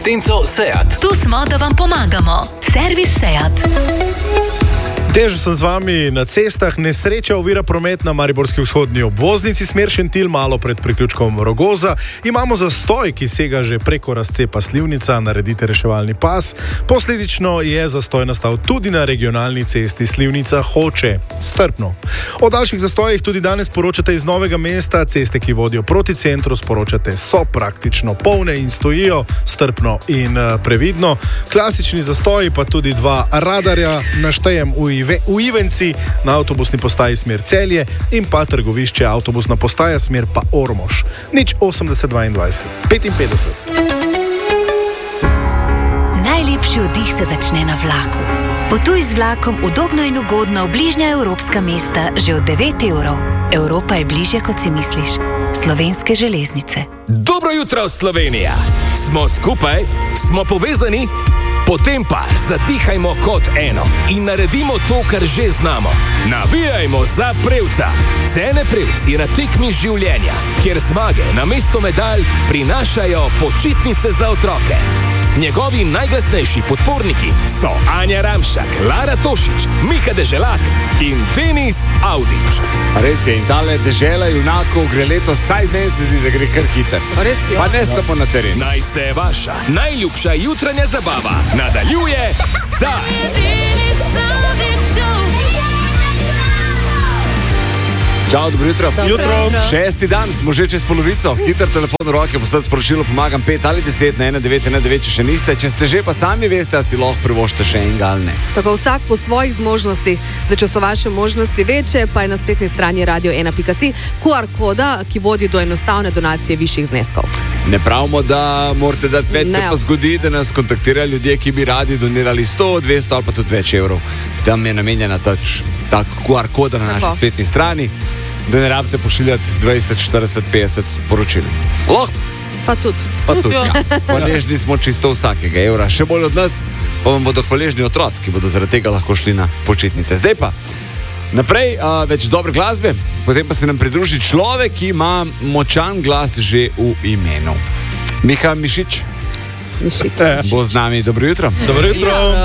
kompetenco SEAT. Tu smo, da vam pomagamo. Servis SEAT. Težo sem z vami na cestah. Nesreča ovira promet na mariborski vzhodni obvoznici smer Šentilj, malo pred priključkom Rogoza. Imamo zastoj, ki sega že preko razcepa Slivnica, naredite reševalni pas. Posledično je zastoj nastal tudi na regionalni cesti Slivnica-Hoče. Strpno. O daljših zastojih tudi danes poročate iz Novega mesta. Ceste, ki vodijo proti centru, sporočate, so praktično polne in stojijo strpno in previdno. Klasični zastoji, pa tudi dva radarja, naštejem v Ivenci na avtobusni postaji smer Celje in pa trgovišče avtobusna postaja smer pa Ormož. 080 22 55. Najlepši oddih se začne na vlaku. Potuj z vlakom udobno in ugodno v bližnja evropska mesta že od 9 evrov. Evropa je bližje, kot si misliš. Slovenske železnice. Dobro jutro, Slovenija! Smo skupaj, smo povezani, potem pa zadihajmo kot eno in naredimo to, kar že znamo. Navijajmo za Prevca. Cene Prevc je na tekmi življenja, kjer zmage namesto medalj prinašajo počitnice za otroke. Njegovi najglasnejši podporniki so Anja Ramšak, Lara Tošič, Miha Deželak in Denis Audič. Res je, in tale dežela junakov gre letos, saj meni se zdi, da gre kar hiter. Pa ne samo na terenu. Naj se vaša najljubša jutranja zabava nadaljuje Start! Čau, dobro jutro. Jutro. 6. dan, smo že čez polovico. Hiter telefon v roke, poslati sporočilo, pomagam 5 ali 10 na 1919, če še niste. Če ste že, pa sami veste, a si lahko privoščite še enega ali ne. Tako vsak po svojih zmožnostih. Zdaj, če so vaše možnosti večje, pa je na spletni strani radio1.si QR koda, ki vodi do enostavne donacije višjih zneskov. Ne pravimo, da morate dati več, ker pa zgodi, da nas kontaktirajo ljudje, ki bi radi donirali 100, 200 ali pa tudi več evrov. Tam je namenjena ta QR koda na naši spletni strani, da ne rabite pošiljati 20, 40, 50 poročil. Pa tudi. Ja. Hvaležni smo čisto vsakega evra. Še bolj od nas pa vam bodo hvaležni otroci, ki bodo zaradi tega lahko šli na počitnice. Zdaj pa naprej, več dobre glasbe, potem pa se nam pridruži človek, ki ima močan glas že v imenu. Miha Mišič bo z nami. Dobro jutro. Dobro jutro.